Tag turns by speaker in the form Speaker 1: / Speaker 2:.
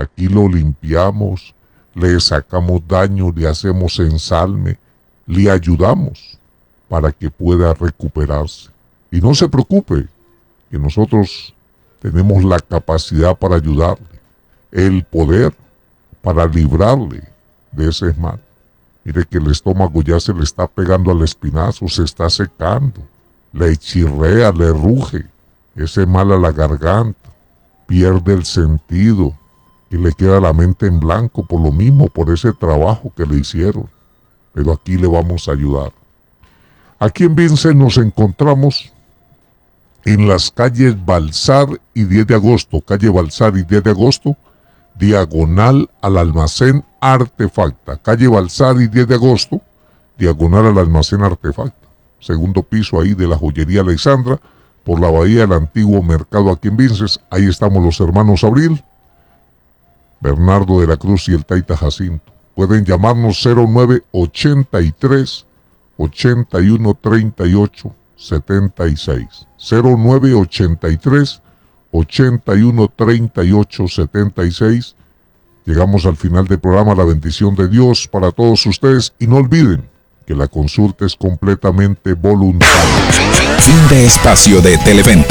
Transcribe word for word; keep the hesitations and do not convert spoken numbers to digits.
Speaker 1: Aquí lo limpiamos, le sacamos daño, le hacemos ensalme, le ayudamos para que pueda recuperarse. Y no se preocupe, que nosotros tenemos la capacidad para ayudarle, el poder para librarle de ese mal. Mire que el estómago ya se le está pegando al espinazo, se está secando, le chirrea, le ruge, ese mal a la garganta, pierde el sentido y le queda la mente en blanco por lo mismo, por ese trabajo que le hicieron. Pero aquí le vamos a ayudar. Aquí en Vince nos encontramos en las calles Balsar y diez de agosto, calle Balsar y diez de agosto, diagonal al almacén Artefacta, calle Balsar y diez de agosto, diagonal al almacén Artefacta, segundo piso ahí de la joyería Alexandra, por la bahía del antiguo mercado aquí en Vinces. Ahí estamos los hermanos Abril, Bernardo de la Cruz y el Taita Jacinto. Pueden llamarnos cero nueve ochenta y tres, ochenta y uno, treinta y ocho, setenta y seis, cero nueve ochenta y tres, ochenta y uno, treinta y ocho, setenta y seis. Llegamos al final del programa. La bendición de Dios para todos ustedes y no olviden que la consulta es completamente voluntaria.
Speaker 2: Fin de espacio de Televenta.